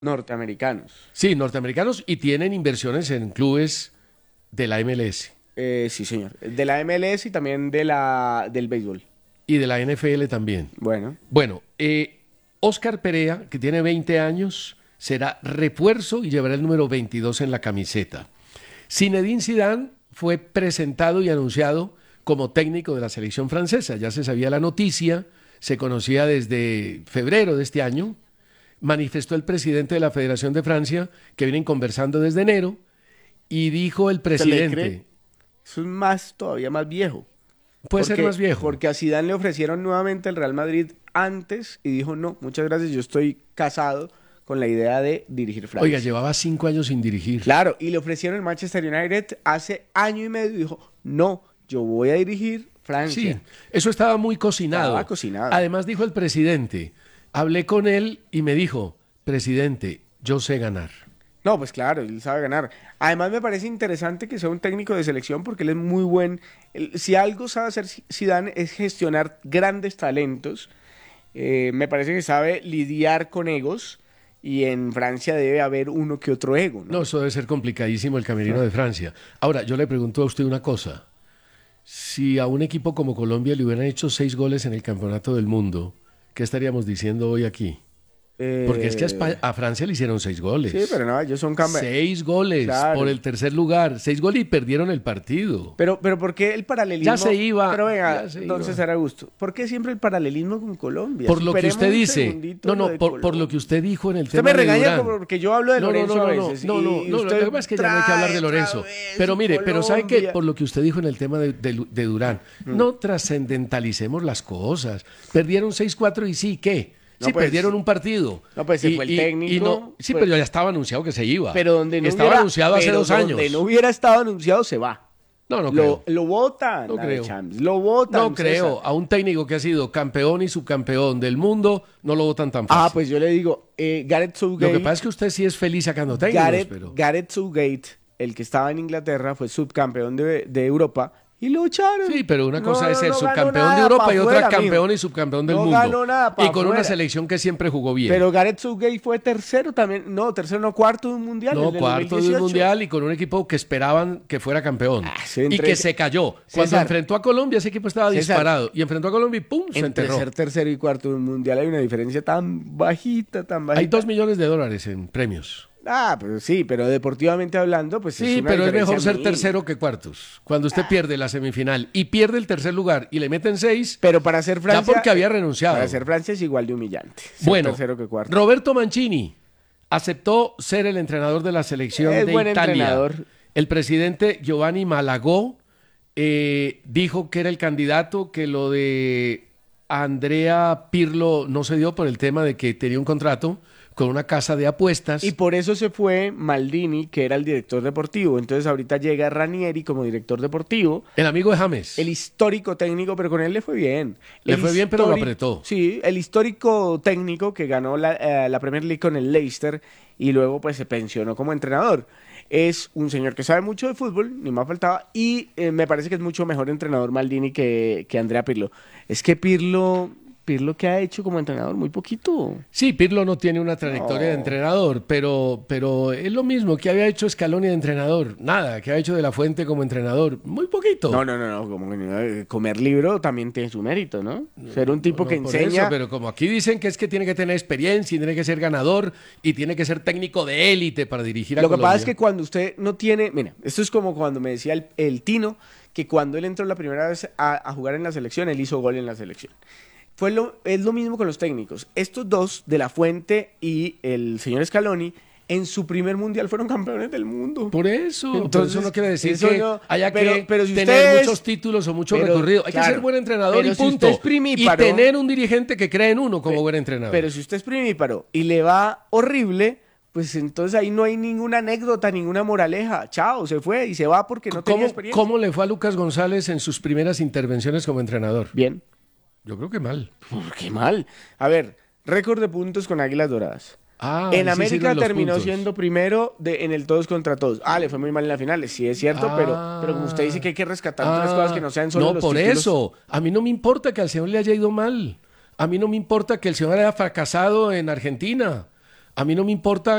Norteamericanos. Sí, norteamericanos y tienen inversiones en clubes de la MLS Sí, señor. De la MLS y también del béisbol. y de la NFL también. Bueno. Bueno, Oscar Perea, que tiene 20 años, será refuerzo y llevará el número 22 en la camiseta. Zinedine Zidane fue presentado y anunciado como técnico de la selección francesa. Ya se sabía la noticia, se conocía desde febrero de este año. Manifestó el presidente de la Federación de Francia, que vienen conversando desde enero, y dijo el ¿Se le cree? presidente, Eso es más, todavía más viejo. puede ser más viejo. Porque a Zidane le ofrecieron nuevamente el Real Madrid antes y dijo, no, muchas gracias, yo estoy casado con la idea de dirigir Francia. Oiga, llevaba 5 años sin dirigir. Claro, y le ofrecieron el Manchester United hace año y medio y dijo, no, yo voy a dirigir Francia. Sí, eso estaba muy cocinado. Estaba cocinado. Además dijo el presidente, hablé con él y me dijo, presidente, yo sé ganar. No, pues claro, él sabe ganar. Además me parece interesante que sea un técnico de selección porque él es muy buen. Si algo sabe hacer Zidane es gestionar grandes talentos. Me parece que sabe lidiar con egos y en Francia debe haber uno que otro ego, ¿no? No, eso debe ser complicadísimo el camerino de Francia. Ahora, yo le pregunto a usted una cosa. Si a un equipo como Colombia le hubieran hecho 6 goles en el Campeonato del Mundo, ¿qué estaríamos diciendo hoy aquí? Porque es que a Francia le hicieron 6 goles. Sí, pero no, ellos son campeones. 6 goles Claro. por el tercer lugar. 6 goles y perdieron el partido. Pero ¿por qué el paralelismo? Ya se iba, Pero venga, ya se entonces iba. era gusto. ¿Por qué siempre el paralelismo con Colombia? Por lo que Superemos usted un dice. segundito No, lo no, de por lo Colombia. que usted dijo en el Usted tema me de regaña Durán. porque yo hablo de No, no, Lorenzo no, a no, veces. no, no, y no, lo usted que pasa es que ya no hay que hablar de trae Lorenzo. otra vez Pero mire, pero ¿sabe qué? Colombia. Por lo que usted dijo en el tema de Durán, no trascendentalicemos las cosas. Perdieron 6-4 y sí, ¿qué? No, Sí, pues, perdieron un partido. no, pues, se fue el técnico, sí, pues, pero ya estaba anunciado que se iba. Pero donde no estaba hubiera, anunciado hace pero 2 años. donde no hubiera estado anunciado se va. No, no creo. Lo votan. No a creo. Champs, lo votan. No creo. César. A un técnico que ha sido campeón y subcampeón del mundo, no lo votan tan fácil. Pues yo le digo, Gareth Southgate. Lo que pasa es que usted sí es feliz sacando técnicos, pero... Gareth Southgate, el que estaba en Inglaterra, fue subcampeón de Europa y lo echaron. Sí, pero una cosa es ser ganó subcampeón nada de Europa pa' y otra fuera, campeón mijo. y subcampeón del No mundo. ganó nada pa' Y con una fuera. selección que siempre jugó bien. Pero Gareth Southgate fue tercero también. No, tercero, no, cuarto de un mundial. No, el del cuarto de un 2018. mundial y con un equipo que esperaban que fuera campeón. sí, Y entre que ese- se cayó. Cuando César. enfrentó a Colombia, ese equipo estaba César. disparado. Y enfrentó a Colombia y ¡pum! Se Entre enterró. ser tercero y cuarto de un mundial hay una diferencia tan bajita, tan bajita. Hay $2 millones en premios. Pues sí, pero deportivamente hablando, pues Sí, una pero es diferencia mejor ser mínima. tercero que cuartos. Cuando usted pierde la semifinal y pierde el tercer lugar y le meten 6, Pero para ser Francia. ya porque había renunciado. Para ser Francia es igual de humillante. Ser Bueno, tercero que cuarto. Roberto Mancini aceptó ser el entrenador de la selección Es de buen Italia. entrenador. El presidente Giovanni Malagò dijo que era el candidato, que lo de Andrea Pirlo no se dio por el tema de que tenía un contrato con una casa de apuestas. Y por eso se fue Maldini, que era el director deportivo. Entonces ahorita llega Ranieri como director deportivo. El amigo de James. El histórico técnico, pero con él le fue bien. Le El fue bien, pero lo histórico- apretó. Sí, el histórico técnico que ganó la Premier League con el Leicester y luego pues se pensionó como entrenador. Es un señor que sabe mucho de fútbol, ni más faltaba, y me parece que es mucho mejor entrenador Maldini que Andrea Pirlo. Es que Pirlo, ¿qué ha hecho como entrenador? Muy poquito. Sí, Pirlo no tiene una trayectoria de entrenador, pero es lo mismo que había hecho Scaloni de entrenador. Nada, que ha hecho De La Fuente como entrenador. Muy poquito. No, como que comer libro también tiene su mérito, ¿no? Ser un tipo No, que por enseña. eso, pero como aquí dicen que es que tiene que tener experiencia y tiene que ser ganador y tiene que ser técnico de élite para dirigir a Lo que Colombia. pasa es que cuando usted no tiene, mira, esto es como cuando me decía el Tino, que cuando él entró la primera vez a jugar en la selección, él hizo gol en la selección. Es lo mismo con los técnicos. Estos dos, De La Fuente y el señor Scaloni, en su primer mundial fueron campeones del mundo. Por eso, Entonces, eso no quiere decir eso que no- haya pero- que pero si tener usted es- muchos títulos o mucho pero, recorrido. Hay que claro, ser buen entrenador pero y si punto. usted es primíparo- y tener un dirigente que cree en uno como buen entrenador. Pero si usted es primíparo y le va horrible, pues entonces ahí no hay ninguna anécdota, ninguna moraleja. Chao, se fue y se va porque no tenía experiencia. ¿Cómo le fue a Lucas González en sus primeras intervenciones como entrenador? Bien. Yo creo que mal. Qué mal. A ver, récord de puntos con Águilas Doradas. Ah, En ahí sí América sirven los terminó puntos. siendo primero en el todos contra todos. Le fue muy mal en las finales, sí es cierto, pero como usted dice que hay que rescatar otras cosas que no sean solo No, los por títulos. eso. A mí no me importa que al señor le haya ido mal. A mí no me importa que el señor haya fracasado en Argentina. A mí no me importa